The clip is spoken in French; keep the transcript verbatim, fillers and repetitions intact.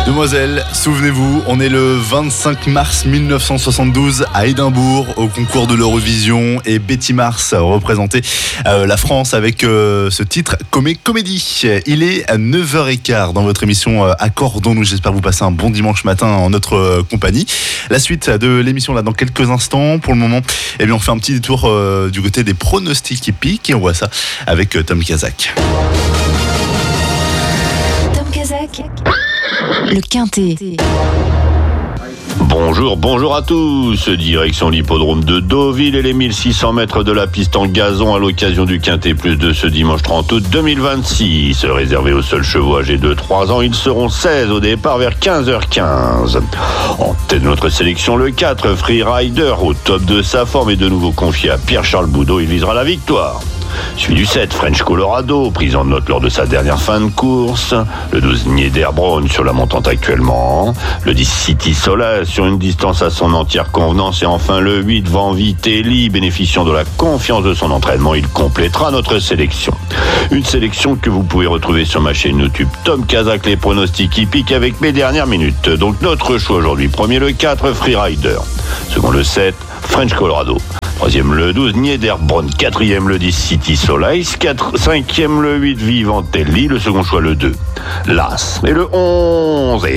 Demoiselles, souvenez-vous, on est le vingt-cinq mars mille neuf cent soixante-douze à Édimbourg au concours de l'Eurovision et Betty Mars représentait euh, la France avec euh, ce titre Comé Comédie. Il est à neuf heures quinze dans votre émission euh, Accordons-nous. J'espère que vous passez un bon dimanche matin en notre euh, compagnie. La suite de l'émission là dans quelques instants. Pour le moment, eh bien, on fait un petit détour euh, du côté des pronostics hippiques et on voit ça avec euh, Tom Kazak. Tom Kazak. Le Quintet. Bonjour, bonjour à tous. Direction l'hippodrome de Deauville et les mille six cents mètres de la piste en gazon à l'occasion du Quintet Plus de ce dimanche trente août deux mille vingt-six. Réservé aux seuls chevaux âgés de trois ans, ils seront seize au départ vers quinze heures quinze. En tête de notre sélection, le quatre, Free Rider, au top de sa forme et de nouveau confié à Pierre-Charles Boudot, il visera la victoire. Suivi du sept, French Colorado, prise en note lors de sa dernière fin de course. Le douze, Niederbronn sur la montante actuellement. Le dix, City Soleil sur une distance à son entière convenance. Et enfin le huit, Van Vitelli, bénéficiant de la confiance de son entraînement, il complétera notre sélection. Une sélection que vous pouvez retrouver sur ma chaîne YouTube Tom Kazak, les pronostics hippiques avec mes dernières minutes. Donc notre choix aujourd'hui, premier le quatre, Free Rider. Second le sept, French Colorado. Troisième le douze, Niederbronn. Quatrième le dix, City Soleil. Quatre, cinquième le huit, Vivantelli. Le second choix le deux, L'As. Et le onze, et